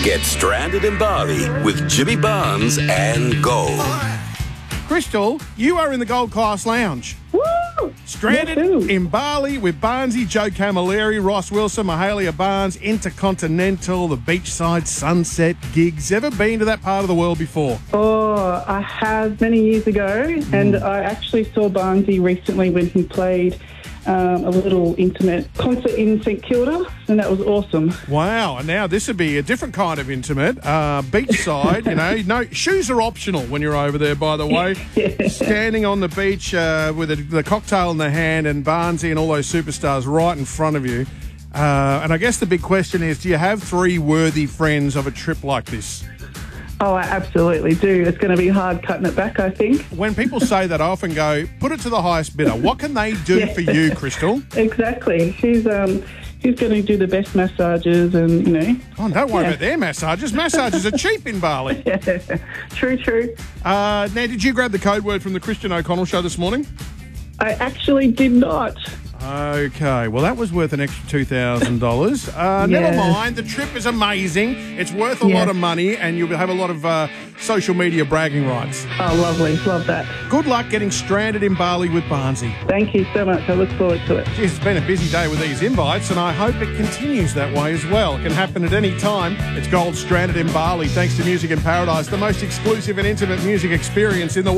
Get stranded in Bali with Jimmy Barnes and Gold. Crystal, you are in the Gold Class Lounge. Woo! Stranded in Bali with Barnesy, Joe Camilleri, Ross Wilson, Mahalia Barnes, Intercontinental, the Beachside Sunset gigs. Ever been to that part of the world before? Oh, I have many years ago, and I actually saw Barnesy recently when he played a little intimate concert in St Kilda, and that was awesome. Wow, and now this would be a different kind of intimate. Beachside, no shoes are optional when you're over there, by the way. Yeah. Standing on the beach with the cocktail in the hand and Barnesy and all those superstars right in front of you. And I guess the big question is, do you have three worthy friends of a trip like this? Oh, I absolutely do. It's going to be hard cutting it back, I think. When people say that, I often go, put it to the highest bidder. What can they do for you, Crystal? Exactly. She's going to do the best massages and, Oh, don't worry about their massages. Massages are cheap in Bali. True. Now, did you grab the code word from the Christian O'Connell show this morning? I actually did not. Okay, well, that was worth an extra $2,000. Never mind, the trip is amazing. It's worth a lot of money, and you'll have a lot of social media bragging rights. Oh, lovely. Love that. Good luck getting stranded in Bali with Barnesy. Thank you so much. I look forward to it. It's been a busy day with these invites, and I hope it continues that way as well. It can happen at any time. It's Gold Stranded in Bali, thanks to Music in Paradise, the most exclusive and intimate music experience in the world.